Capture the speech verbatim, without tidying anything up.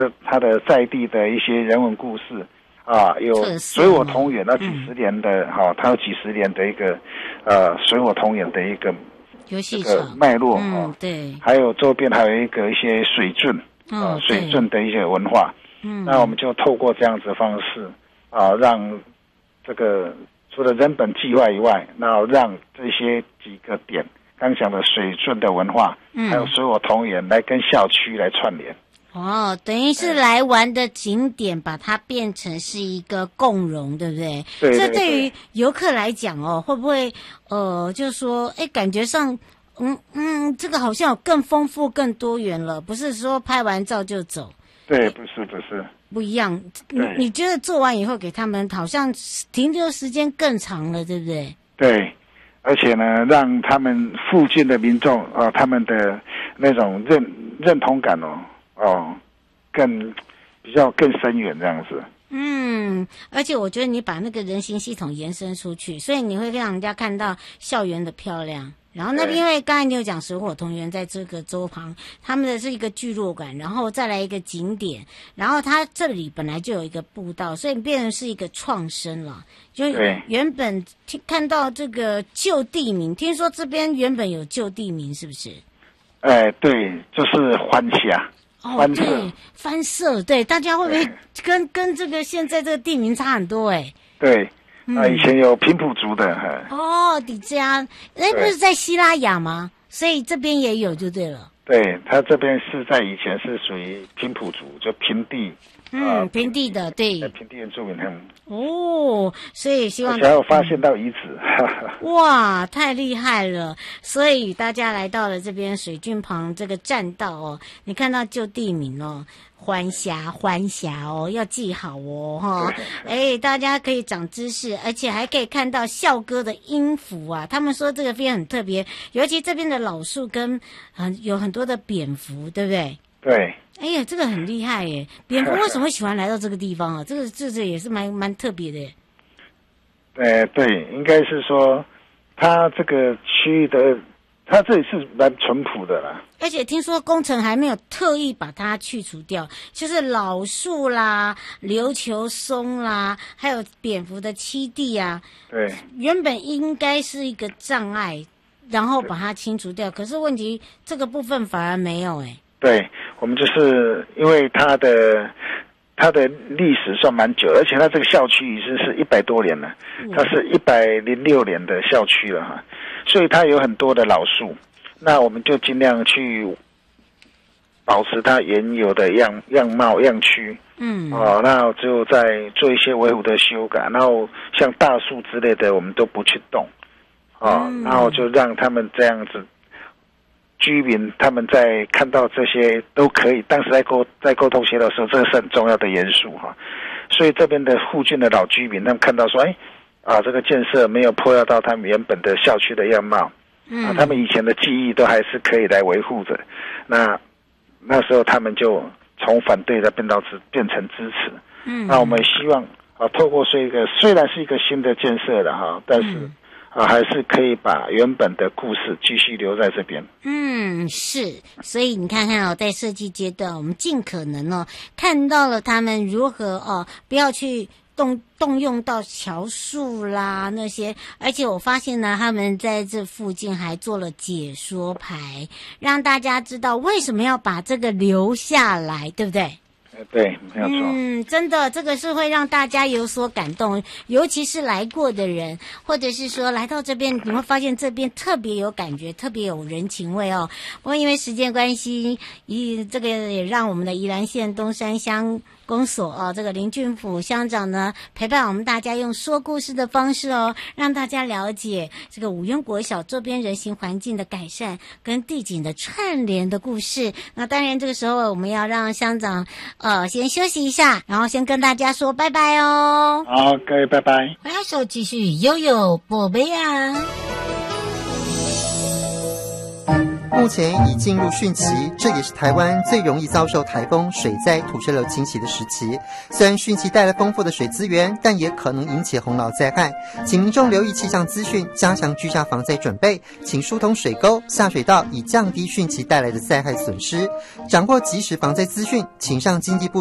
它的在地的一些人文故事啊，有水火同源，那几十年的哈、嗯，它有几十年的一个呃水火同源的一个游戏这个脉络啊、 嗯，对， 还有周边还有一个一些水圳啊、 哦、 水圳的一些文化， 嗯， 那我们就透过这样子的方式啊，让这个除了人本计划以外，那让这些几个点，刚讲的水圳的文化，嗯，还有水火同源，来跟校区来串联。 哦，等于是来玩的景点，把它变成是一个共融，对不对？ 对对对。 这对于游客来讲哦，会不会呃，就是说，哎，感觉上，嗯嗯，这个好像有更丰富、更多元了，不是说拍完照就走。 对，不是不是。 不一样。你你觉得做完以后，给他们好像停留时间更长了，对不对？ 对。而且呢，让他们附近的民众啊、呃，他们的那种认认同感哦。哦，更比较更深远这样子。 嗯，而且我觉得你把那个人行系统延伸出去，所以你会让人家看到校园的漂亮。然后那边因为刚才你有讲水火同源，在这个周旁，他们的是一个聚落感，然后再来一个景点，然后它这里本来就有一个步道，所以变成是一个创生了。就原本听看到这个旧地名，听说这边原本有旧地名，是不是？ 哎，对，就是欢霞。 哦，对，翻社，对，大家会不会跟跟这个现在这个地名差很多？哎， 对，啊，以前有平埔族的， 哦，底加，那不是在西拉雅吗？所以这边也有就对了。 对，他这边是在以前是属于平埔族，就平地， 嗯，平地的，对， 平地原住民他们。 哦，所以希望还有发现到遗址， 哇，太厉害了！所以大家来到了这边水郡旁这个栈道哦，你看到旧地名哦，欢霞欢霞哦，要记好哦哈。哎，大家可以长知识，而且还可以看到校歌的音符啊。他们说这个边很特别，尤其这边的老树跟很有很多的蝙蝠，对不对？ 对。 哎呀，这个很厉害耶！蝙蝠为什么会喜欢来到这个地方啊？这个这这也是蛮蛮特别的耶。 呃，对，应该是说，它这个区域的，它这里是蛮淳朴的啦。 而且听说工程还没有特意把它去除掉，就是老树啦、琉球松啦，还有蝙蝠的栖地啊。 对。原本应该是一个障碍，然后把它清除掉。可是问题这个部分反而没有哎。 对，我们就是因为它的它的历史算蛮久，而且它这个校区已经是一百多年了，它是一百零六年的校区了哈，所以它有很多的老树，那我们就尽量去保持它原有的样样貌样区，嗯，哦，那就再做一些维护的修改，然后像大树之类的我们都不去动，哦，嗯、然后就让他们这样子。居民他们在看到这些都可以，当时在沟在沟通协调的时候，这个是很重要的元素哈。所以这边的附近的老居民，他们看到说，哎，啊，这个建设没有破坏到他们原本的校区的样貌，嗯，啊，他们以前的记忆都还是可以来维护着。那那时候他们就从反对的变到支变成支持。嗯，那我们希望啊，透过这个虽然是一个新的建设了哈，但是。嗯啊，还是可以把原本的故事继续留在这边。 嗯，是，所以你看看哦，在设计阶段，我们尽可能哦，看到了他们如何哦，不要去动动用到桥树啦那些，而且我发现呢，他们在这附近还做了解说牌，让大家知道为什么要把这个留下来，对不对？ 对，没有错。 嗯，真的，这个是会让大家有所感动，尤其是来过的人，或者是说来到这边，你会发现这边特别有感觉，特别有人情味哦。不过因为时间关系，一这个也让我们的宜兰县东山乡公所哦，这个林俊甫乡长呢，陪伴我们大家用说故事的方式哦，让大家了解这个五渊国小周边人行环境的改善跟地景的串联的故事。那当然，这个时候我们要让乡长呃先休息一下，然后先跟大家说拜拜哦。 好，各位拜拜。 回来手继续悠悠宝贝啊。 目前已进入汛期，这也是台湾最容易遭受台风、水灾、土石流侵袭的时期。虽然汛期带来丰富的水资源，但也可能引起洪涝灾害，请民众留意气象资讯，加强居家防灾准备，请疏通水沟、下水道，以降低汛期带来的灾害损失。掌握及时防灾资讯，请上经济部